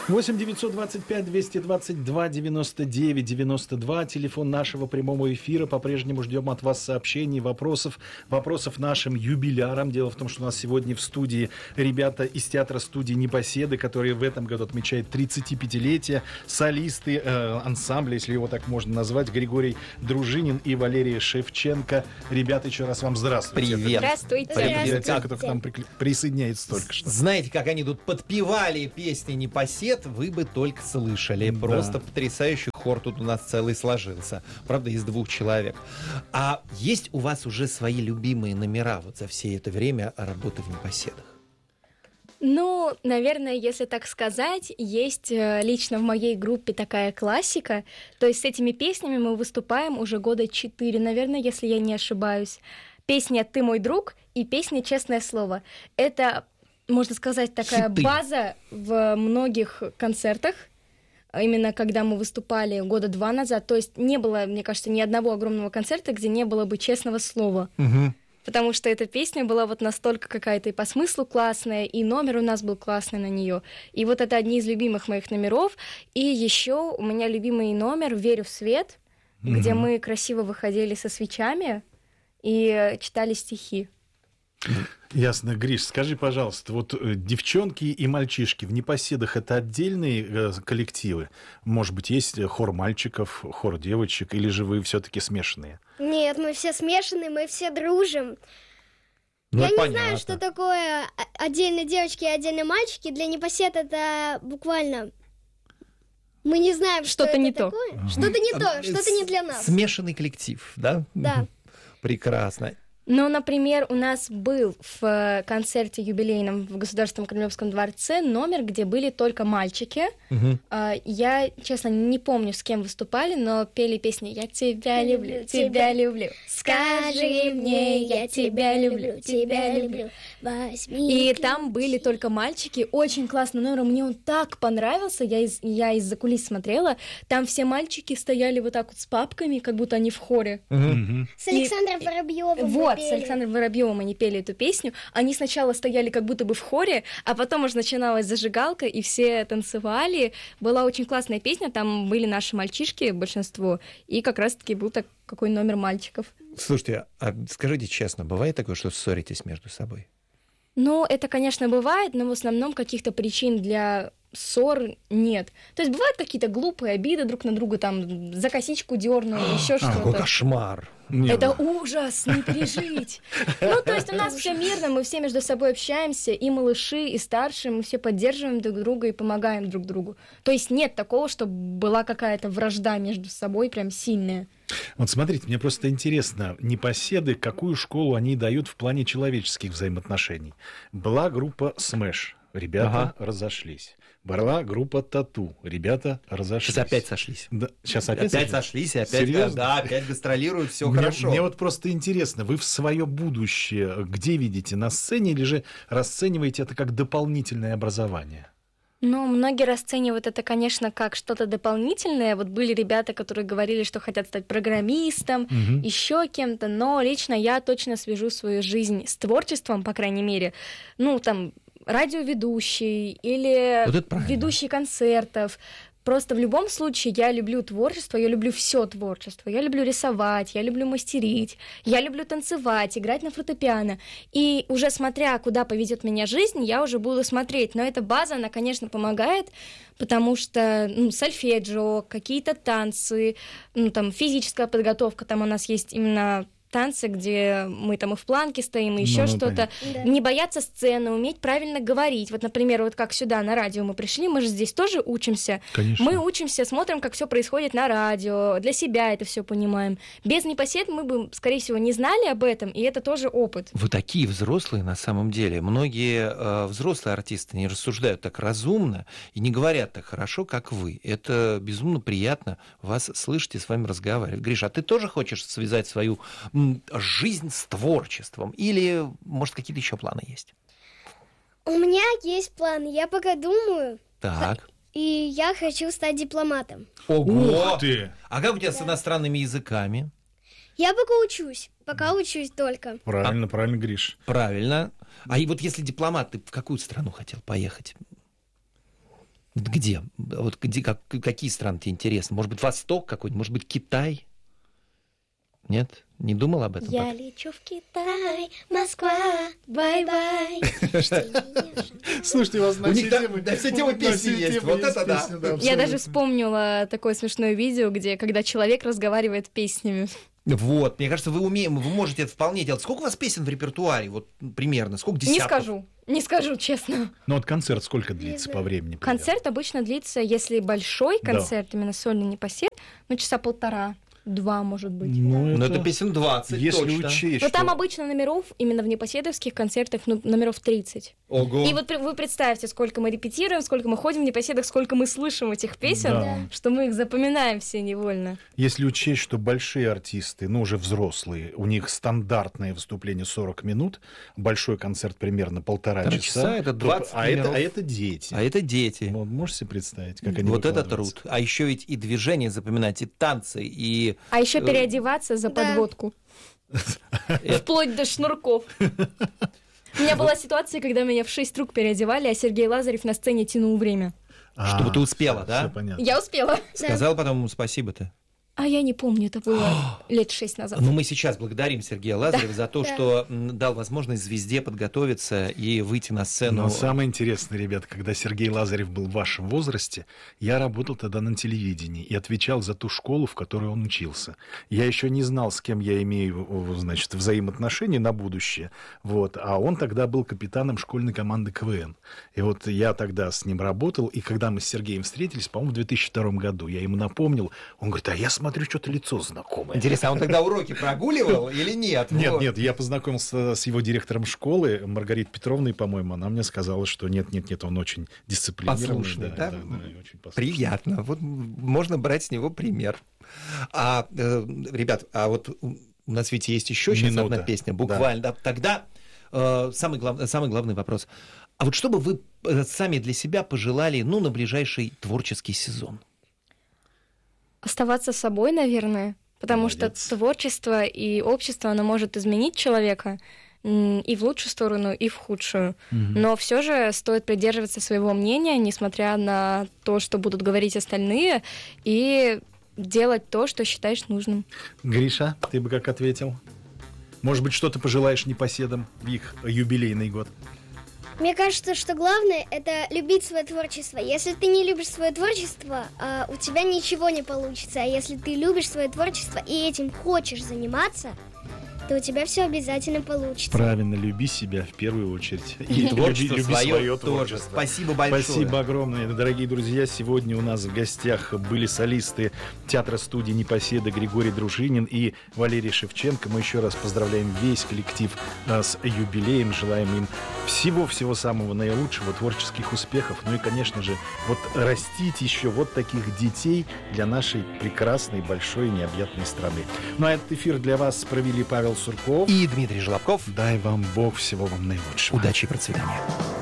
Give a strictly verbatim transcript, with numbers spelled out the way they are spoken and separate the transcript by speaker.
Speaker 1: восемь девятьсот двадцать пять двести двадцать два девяносто девять девяносто два, телефон нашего прямого эфира. По-прежнему ждем от вас сообщений, вопросов, вопросов нашим юбилярам. Дело в том, что у нас сегодня в студии ребята из театра студии «Непоседы», которые в этом году отмечают тридцатипятилетие, солисты э, ансамбля, если его так можно назвать, Григорий Дружинин и Валерия Шевченко. Ребята, еще раз вам здравствуйте.
Speaker 2: Привет.
Speaker 3: Здравствуйте.
Speaker 1: Привет. Для тех,
Speaker 2: Как-
Speaker 1: кто к нам прикли- присоединяется только что.
Speaker 2: Знаете, как они тут подпевали песни «Непосед», вы бы только слышали.
Speaker 1: Да.
Speaker 2: Просто потрясающий хор тут у нас целый сложился. Правда, из двух человек. А есть у вас уже свои любимые номера вот за все это время работы в «Непоседах»?
Speaker 3: Ну, наверное, если так сказать, есть э, лично в моей группе такая классика. То есть с этими песнями мы выступаем уже года четыре, наверное, если я не ошибаюсь. Песня «Ты мой друг» и песня «Честное слово». Это, можно сказать, такая
Speaker 2: Хиты.
Speaker 3: база в многих концертах. Именно когда мы выступали года два назад. То есть не было, мне кажется, ни одного огромного концерта, где не было бы «Честного слова».
Speaker 2: Угу.
Speaker 3: Потому что эта песня была вот настолько какая-то и по смыслу классная, и номер у нас был классный на нее. И вот это одни из любимых моих номеров. И еще у меня любимый номер «Верю в свет»,
Speaker 1: Мгм.
Speaker 3: где мы красиво выходили со свечами и э, читали стихи.
Speaker 1: Ясно. Гриш, скажи, пожалуйста, вот э, девчонки и мальчишки в «Непоседах» — это отдельные э, коллективы? Может быть, есть хор мальчиков, хор девочек, или же вы все-таки смешанные?
Speaker 4: Нет, мы все смешаны, мы все дружим.
Speaker 2: Ну,
Speaker 4: Я не
Speaker 2: понятно.
Speaker 4: знаю, что такое о- отдельные девочки и отдельные мальчики. Для непосед это буквально... Мы не знаем, что
Speaker 3: Что-то
Speaker 4: это
Speaker 3: не то.
Speaker 4: такое. Что-то не то, что-то не для нас.
Speaker 2: Смешанный коллектив, да?
Speaker 4: Да.
Speaker 2: Прекрасно.
Speaker 3: Ну, например, у нас был в э, концерте юбилейном в Государственном Кремлевском дворце номер, где были только мальчики.
Speaker 2: Мгм.
Speaker 3: А, Я, честно, не помню, с кем выступали, но пели песни «Я тебя
Speaker 4: Я
Speaker 3: люблю,
Speaker 4: люблю
Speaker 3: тебя
Speaker 4: тебя.
Speaker 3: люблю, скажи мне, я тебя люблю, тебя люблю».
Speaker 4: Возьми.
Speaker 3: И там были только мальчики, очень классный номер, мне он так понравился, я, из, я из-за кулис смотрела, там все мальчики стояли вот так вот с папками, как будто они в хоре.
Speaker 2: Мгм.
Speaker 4: С Александром Воробьевым.
Speaker 3: Вот, с Александром Воробьевым они пели эту песню. Они сначала стояли как будто бы в хоре, а потом уже начиналась зажигалка, и все танцевали. Была очень классная песня, там были наши мальчишки, большинство, и как раз-таки был так, какой номер мальчиков.
Speaker 2: Слушайте, а скажите честно, бывает такое, что ссоритесь между собой?
Speaker 3: Ну, это, конечно, бывает, но в основном каких-то причин для ссор нет. То есть бывают какие-то глупые обиды друг на друга, там, за косичку дернул, еще
Speaker 2: Какой
Speaker 3: что-то.
Speaker 2: кошмар.
Speaker 1: Не,
Speaker 3: Это
Speaker 1: ну,
Speaker 3: ужас, не пережить. Ну, то есть у нас все мирно, мы все между собой общаемся, и малыши, и старшие, мы все поддерживаем друг друга и помогаем друг другу. То есть нет такого, чтобы была какая-то вражда между собой прям сильная.
Speaker 1: Вот смотрите, мне просто интересно, «Непоседы», какую школу они дают в плане человеческих взаимоотношений? Была группа «Смэш», ребята
Speaker 2: Ага.
Speaker 1: разошлись. Была группа «Тату», ребята разошлись.
Speaker 2: Сейчас опять сошлись.
Speaker 1: Да, сейчас опять,
Speaker 2: Опять,
Speaker 1: сошлись?
Speaker 2: сошлись, и опять,
Speaker 1: Серьезно?
Speaker 2: да, опять гастролируют, все
Speaker 1: Мне,
Speaker 2: хорошо.
Speaker 1: мне вот просто интересно, вы в свое будущее где видите? На сцене или же расцениваете это как дополнительное образование?
Speaker 3: Ну, многие расценивают это, конечно, как что-то дополнительное. Вот были ребята, которые говорили, что хотят стать программистом,
Speaker 1: Мгм.
Speaker 3: еще кем-то, но лично я точно свяжу свою жизнь с творчеством, по крайней мере. Ну, там, радиоведущий или
Speaker 2: Вот это правильно.
Speaker 3: ведущий концертов. Просто в любом случае я люблю творчество, я люблю все творчество. Я люблю рисовать, я люблю мастерить, я люблю танцевать, играть на фортепиано. И уже смотря, куда поведет меня жизнь, я уже буду смотреть. Но эта база, она, конечно, помогает, потому что ну, сольфеджио, какие-то танцы, ну, там, физическая подготовка, там у нас есть именно танцы, где мы там и в планке стоим, и еще
Speaker 1: Ну, ну,
Speaker 3: что-то.
Speaker 4: Да.
Speaker 3: Не бояться сцены, уметь правильно говорить. Вот, например, вот как сюда на радио мы пришли, мы же здесь тоже учимся.
Speaker 1: Конечно.
Speaker 3: Мы учимся, смотрим, как все происходит на радио, для себя это все понимаем. Без непосед мы бы, скорее всего, не знали об этом, и это тоже опыт.
Speaker 2: Вы такие взрослые на самом деле. Многие э, взрослые артисты не рассуждают так разумно и не говорят так хорошо, как вы. Это безумно приятно вас слышать и с вами разговаривать. Гриша, а ты тоже хочешь связать свою м, жизнь с творчеством? Или, может, какие-то еще планы есть?
Speaker 4: У меня есть план, я пока думаю,
Speaker 2: Так.
Speaker 4: и я хочу стать дипломатом.
Speaker 2: Ого!
Speaker 1: Ух ты!
Speaker 2: А как у тебя с иностранными языками?
Speaker 4: Я пока учусь, пока учусь только.
Speaker 1: Правильно, правильно, Гриш.
Speaker 2: Правильно. А и вот если дипломат, ты в какую страну хотел поехать? Где? Вот где, как, какие страны тебе интересны? Может быть, Восток какой-нибудь? Может быть, Китай? Нет? Не думал об этом?
Speaker 3: Я
Speaker 2: пока?
Speaker 3: лечу в Китай, Москва, бай-бай.
Speaker 1: Слушайте, у вас на
Speaker 2: У
Speaker 1: все
Speaker 2: них да-
Speaker 1: темы...
Speaker 2: да, все темы
Speaker 1: на
Speaker 2: песни
Speaker 1: все
Speaker 2: есть.
Speaker 1: темы
Speaker 2: Вот это да.
Speaker 1: песни,
Speaker 3: Я
Speaker 1: абсолютно.
Speaker 3: даже вспомнила такое смешное видео, где когда человек разговаривает песнями.
Speaker 2: Вот, мне кажется, вы умеете, вы можете это вполне делать. Сколько у вас песен в репертуаре? Вот примерно, сколько десятков?
Speaker 3: Не скажу, не скажу, честно.
Speaker 1: Ну вот концерт сколько длится
Speaker 4: знаю.
Speaker 1: по времени? примерно?
Speaker 3: Концерт обычно длится, если большой
Speaker 1: Да.
Speaker 3: концерт, именно сольный непосед, ну часа полтора, два, может быть.
Speaker 1: Ну,
Speaker 2: Ну, это песен двадцать,
Speaker 1: Если
Speaker 2: точно.
Speaker 1: учесть,
Speaker 3: Но
Speaker 1: что...
Speaker 3: там обычно номеров, именно в непоседовских концертах, ну, номеров тридцать.
Speaker 2: Ого.
Speaker 3: И вот при- вы представьте, сколько мы репетируем, сколько мы ходим в непоседах, сколько мы слышим этих песен,
Speaker 1: Да.
Speaker 3: что мы их запоминаем все невольно.
Speaker 1: Если учесть, что большие артисты, ну уже взрослые, у них стандартное выступление сорок минут, большой концерт примерно полтора
Speaker 2: Полтора
Speaker 1: часа.
Speaker 2: часа, это
Speaker 1: то-
Speaker 2: двадцать
Speaker 1: а, это,
Speaker 2: номеров.
Speaker 1: а это дети.
Speaker 2: А это дети.
Speaker 1: Вот можете себе представить, как они
Speaker 2: Вот это
Speaker 1: выкладываются?
Speaker 2: труд. А еще ведь и движения запоминать, и танцы, и...
Speaker 3: А еще
Speaker 2: Э,
Speaker 3: переодеваться за
Speaker 4: да.
Speaker 3: подводку. Вплоть до шнурков. У меня была ситуация, когда меня в шесть рук переодевали, а Сергей Лазарев на сцене тянул время.
Speaker 1: А,
Speaker 2: Чтобы ты успела,
Speaker 1: всё-
Speaker 2: да?
Speaker 1: всё понятно.
Speaker 3: Я успела.
Speaker 2: Сказал потом ему спасибо-то.
Speaker 3: А я не помню, это было лет шесть назад.
Speaker 2: Ну, мы сейчас благодарим Сергея Лазарева за то,
Speaker 4: Да.
Speaker 2: что м, дал возможность звезде подготовиться и выйти на сцену.
Speaker 1: Но самое интересное, ребята, когда Сергей Лазарев был в вашем возрасте, я работал тогда на телевидении и отвечал за ту школу, в которой он учился. Я еще не знал, с кем я имею, о, значит, взаимоотношения на будущее. Вот. А он тогда был капитаном школьной команды КВН. И вот я тогда с ним работал, и когда мы с Сергеем встретились, по-моему, в две тысячи втором году, я ему напомнил, он говорит, а я смотрю, что-то лицо знакомое.
Speaker 2: Интересно, а он тогда уроки прогуливал или нет?
Speaker 1: Нет,
Speaker 2: Вот.
Speaker 1: нет, я познакомился с его директором школы, Маргаритой Петровной, по-моему. Она мне сказала, что нет, нет, нет, он очень дисциплинированный.
Speaker 2: Послушный, да?
Speaker 1: и очень послушный.
Speaker 2: Приятно. Вот можно брать с него пример. А, э, ребят, а вот у у нас ведь есть еще сейчас
Speaker 1: Минута.
Speaker 2: одна песня, буквально. Да. Тогда э, самый, глав, самый главный вопрос. А вот что бы вы э, сами для себя пожелали, ну, на ближайший творческий сезон?
Speaker 3: Оставаться собой, наверное, потому
Speaker 1: Молодец.
Speaker 3: что творчество и общество, оно может изменить человека м, и в лучшую сторону, и в худшую. Но все же стоит придерживаться своего мнения, несмотря на то, что будут говорить остальные, и делать то, что считаешь нужным.
Speaker 1: Гриша, ты бы как ответил? Может быть, что ты пожелаешь непоседам в их юбилейный год?
Speaker 4: Мне кажется, что главное — это любить свое творчество. Если ты не любишь свое творчество, а, у тебя ничего не получится. А если ты любишь свое творчество и этим хочешь заниматься, то у тебя все обязательно получится.
Speaker 1: Правильно, люби себя в первую очередь. И
Speaker 2: Творчество
Speaker 1: люби, люби
Speaker 2: свое
Speaker 1: свое
Speaker 2: тоже.
Speaker 1: творчество.
Speaker 2: Спасибо большое.
Speaker 1: Спасибо огромное, дорогие друзья. Сегодня у нас в гостях были солисты театра-студии «Непоседа» Григорий Дружинин и Валерий Шевченко. Мы еще раз поздравляем весь коллектив а, с юбилеем. Желаем им всего-всего самого наилучшего, творческих успехов. Ну и, конечно же, вот растить еще вот таких детей для нашей прекрасной, большой, необъятной страны. Ну а этот эфир для вас провели Павел Сурков.
Speaker 2: И Дмитрий Желобков.
Speaker 1: Дай вам Бог всего вам наилучшего.
Speaker 2: Удачи и процветания.